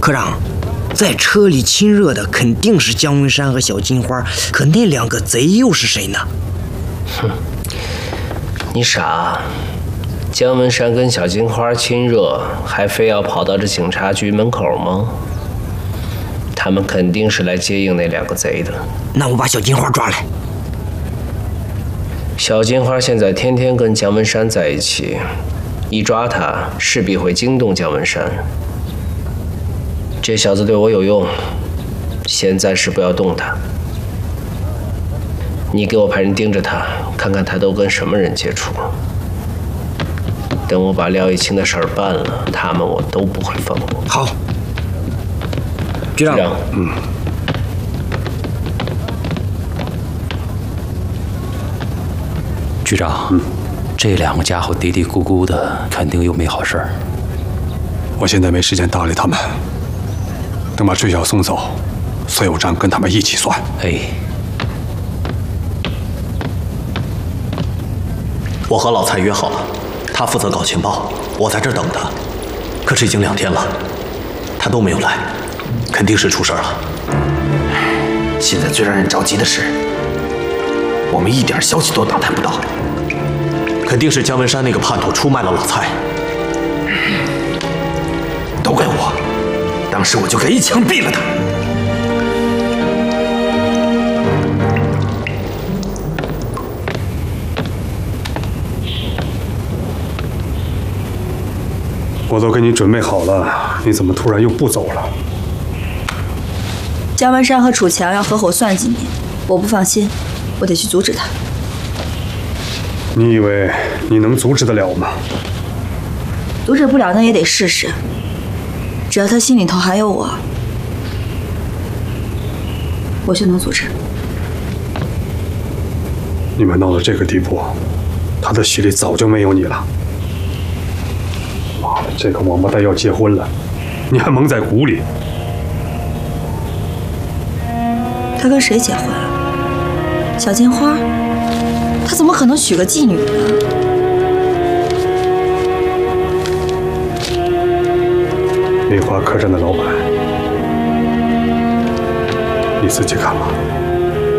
科长，在车里亲热的肯定是姜文山和小金花，可那两个贼又是谁呢？ 哼，你傻。姜文山跟小金花亲热，还非要跑到这警察局门口吗？他们肯定是来接应那两个贼的。 那我把小金花抓来。 小金花现在天天跟姜文山在一起，一抓他势必会惊动姜文山。这小子对我有用，先暂时不要动他。你给我派人盯着他，看看他都跟什么人接触。等我把廖一清的事儿办了，他们我都不会放过。 好，局长。 局长，这两个家伙嘀嘀咕咕的，肯定又没好事儿。 我现在没时间搭理他们，等把崔晓送走，所有账跟他们一起算。 哎， 我和老蔡约好了，他负责搞情报，我在这儿等他。可是已经2天了，他都没有来，肯定是出事了。 现在最让人着急的是，我们一点消息都打探不到。 肯定是姜文山那个叛徒出卖了老蔡。 都怪我，当时我就该一枪毙了他。 我都给你准备好了，你怎么突然又不走了？ 姜文山和楚强要合伙算计你，我不放心，我得去阻止他。 你以为你能阻止得了吗？ 阻止不了，那也得试试。只要他心里头还有我，我就能阻止。 你们闹到这个地步，他的心里早就没有你了。妈的，这个王八蛋要结婚了，你还蒙在鼓里。 他跟谁结婚啊？小金花？他怎么可能娶个妓女呢？ 梅花客栈的老板，你自己看吧。